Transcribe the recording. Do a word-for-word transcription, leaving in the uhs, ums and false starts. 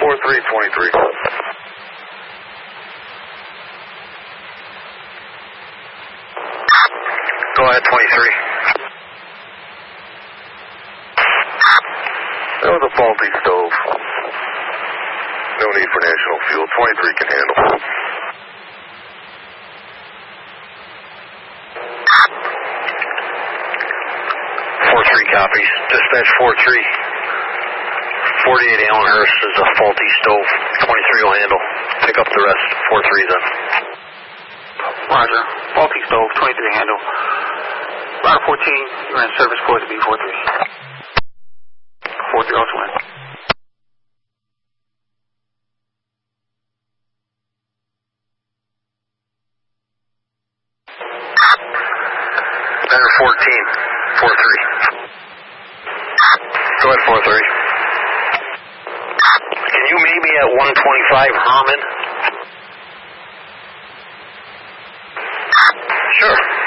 four three twenty-three. Go ahead, twenty-three. That was a faulty stove. No need for national fuel. twenty-three can handle. four three copies. Dispatch four three. forty-eight Allenhurst is a faulty stove. twenty-three will handle. Pick up the rest. four three then. Roger. Faulty stove, twenty-three handle. Router fourteen, you're in service for the B forty-three. four three also in. Center fourteen, four three. Go ahead, four three. Can you meet me at one twenty-five Herman? Sure.